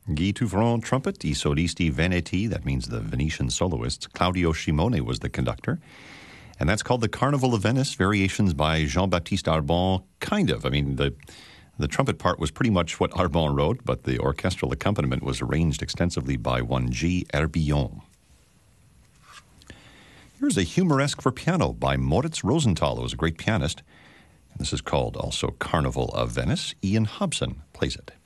Guy Touvron, trumpet. I Solisti Veneti, that means the Venetian soloists. Claudio Scimone was the conductor. And that's called the Carnival of Venice, variations by Jean-Baptiste Arbon, kind of. I mean, the trumpet part was pretty much what Arbon wrote, but the orchestral accompaniment was arranged extensively by one G. Herbillon. Here's a humoresque for piano by Moritz Rosenthal, who was a great pianist. And this is called also Carnival of Venice. Ian Hobson plays it.